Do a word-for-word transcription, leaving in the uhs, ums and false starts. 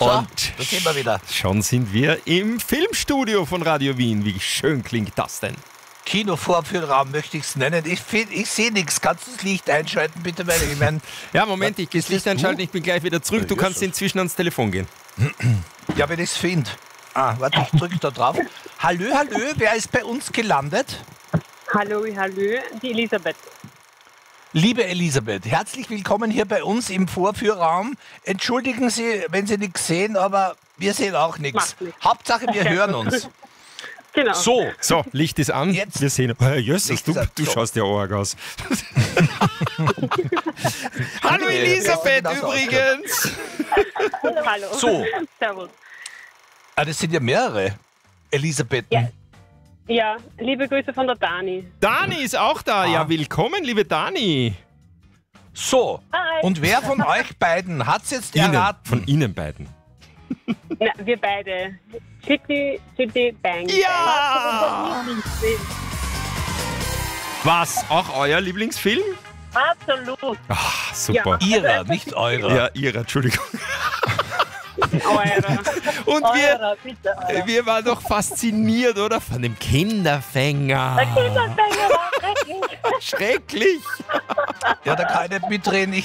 Und da sind wir wieder. Schon sind wir im Filmstudio von Radio Wien. Wie schön klingt das denn? Kinovorführraum möchte ich es nennen. Ich, ich sehe nichts. Kannst du das Licht einschalten, bitte? Weil ich mein, ja, Moment, ich gehe das Licht einschalten, ich bin gleich wieder zurück. Du kannst inzwischen ans Telefon gehen. Ja, wenn ich es finde. Ah, warte, ich drücke da drauf. Hallö, hallö, wer ist bei uns gelandet? Hallo, hallo, die Elisabeth. Liebe Elisabeth, herzlich willkommen hier bei uns im Vorführraum. Entschuldigen Sie, wenn Sie nichts sehen, aber wir sehen auch nichts. Hauptsache, wir hören uns. Genau. So, So, Licht ist an. Jetzt. Wir sehen. Oh, Jösses, du, an. du So. schaust ja arg aus. Hallo Elisabeth Ja, genauso übrigens. Hallo. So. Servus. Ah, das sind ja mehrere. Elisabeth. Ja. Ja, liebe Grüße von der Dani. Dani ist auch da. Ja, willkommen, liebe Dani. So, Hi. und wer von euch beiden hat es jetzt Ihnen, erraten? von Ihnen beiden. Na, wir beide. Chitty, Chitty, Bang. Ja! Was? Auch euer Lieblingsfilm? Absolut. Ah, super. Ihrer, nicht eurer. Ja, ihrer, Entschuldigung. Eure. Und wir, Eure, bitte, eure. wir waren doch fasziniert, oder? Von dem Kinderfänger. Kinderfänger war schrecklich. Schrecklich. Ja, da kann ich nicht mitreden. Ich